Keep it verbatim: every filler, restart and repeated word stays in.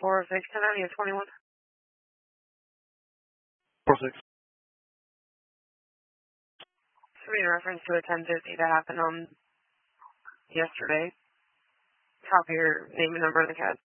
four six ten ninety twenty-one. four six. This would be in reference to a ten fifty that happened on yesterday. Top of your name and number of the cat.